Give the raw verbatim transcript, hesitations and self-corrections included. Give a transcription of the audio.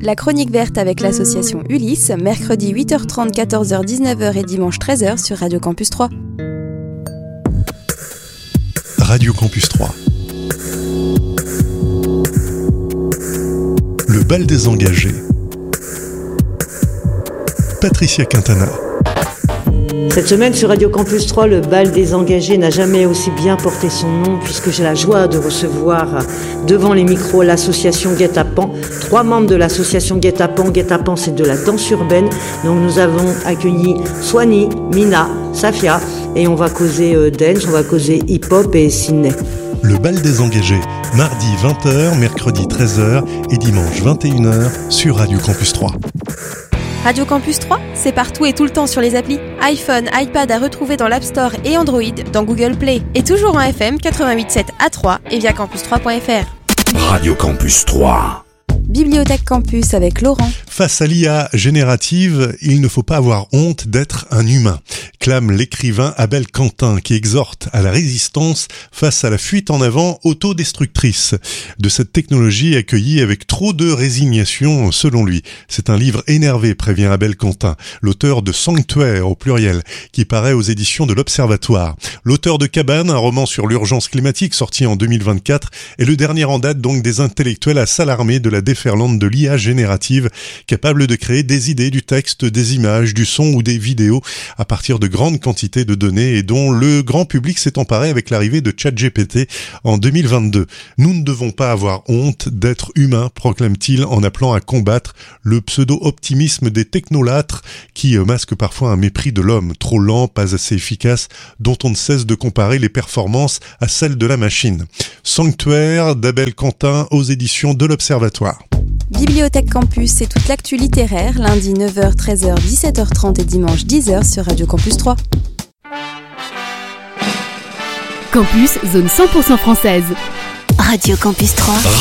La chronique verte avec l'association Ulysse, mercredi huit heures trente, quatorze heures, dix-neuf heures et dimanche treize heures sur Radio Campus trois. Radio Campus trois. Le bal des engagés. Patricia Quintana. Cette semaine sur Radio Campus trois, le bal des engagés n'a jamais aussi bien porté son nom puisque j'ai la joie de recevoir devant les micros l'association Guet-Apens, trois membres de l'association Guet-Apens. Guet-Apens, c'est de la danse urbaine. Donc nous avons accueilli Swanny, Mina, Safia et on va causer euh, dance, on va causer hip-hop et Sydney. Le bal des engagés, mardi vingt heures, mercredi treize heures et dimanche vingt et une heures sur Radio Campus trois. Radio Campus trois, c'est partout et tout le temps sur les applis iPhone, iPad à retrouver dans l'App Store et Android, dans Google Play. Et toujours en F M quatre-vingt-huit virgule sept à Troyes et via campus trois point f r. Radio Campus trois. Bibliothèque Campus avec Laurent. Face à l'I A générative, il ne faut pas avoir honte d'être un humain, clame l'écrivain Abel Quentin qui exhorte à la résistance face à la fuite en avant autodestructrice de cette technologie accueillie avec trop de résignation selon lui. C'est un livre énervé, prévient Abel Quentin, l'auteur de Sanctuaire au pluriel, qui paraît aux éditions de l'Observatoire. L'auteur de Cabane, un roman sur l'urgence climatique sorti en deux mille vingt-quatre, est le dernier en date donc des intellectuels à s'alarmer de la déferlante de l'I A générative, capable de créer des idées, du texte, des images, du son ou des vidéos à partir de grandes quantités de données et dont le grand public s'est emparé avec l'arrivée de ChatGPT en deux mille vingt-deux. Nous ne devons pas avoir honte d'être humains, proclame-t-il en appelant à combattre le pseudo-optimisme des technolâtres qui masquent parfois un mépris de l'homme, trop lent, pas assez efficace, dont on ne cesse de comparer les performances à celles de la machine. Sanctuaire d'Abel Quentin aux éditions de l'Observatoire. Bibliothèque Campus, c'est toute l'actu littéraire, lundi neuf heures, treize heures, dix-sept heures trente et dimanche dix heures sur Radio Campus trois. Campus, zone cent pour cent française. Radio Campus trois.